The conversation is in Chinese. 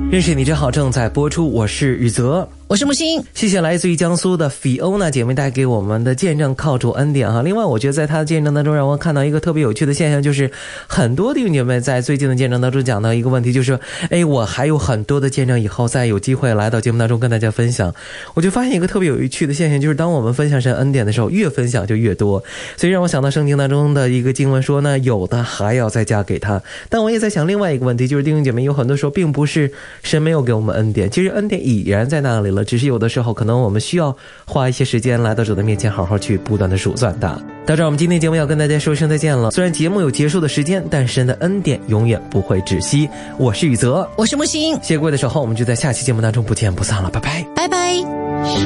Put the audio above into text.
认识你真好正在播出，我是宇泽， 我是木星。 谢谢来自于江苏的Fiona姐妹带给我们的见证，靠主恩典哈。另外我觉得在她的见证当中让我看到一个特别有趣的现象，就是很多弟兄姐妹在最近的见证当中讲到一个问题，就是我还有很多的见证，以后再有机会来到节目当中跟大家分享。我就发现一个特别有趣的现象，就是当我们分享神恩典的时候，越分享就越多，所以让我想到圣经当中的一个经文说呢，有的还要再加给他。但我也在想另外一个问题，就是弟兄姐妹有很多时候并不是神没有给我们恩典，其实恩典已然在那里了，只是有的时候可能我们需要花一些时间来到主的面前，好好去不断的数算它。到这儿我们今天节目要跟大家说声再见了，虽然节目有结束的时间，但神的恩典永远不会止息。我是宇泽， 我是木星， 谢谢各位的守候，我们就在下期节目当中不见不散了，拜拜， 拜拜。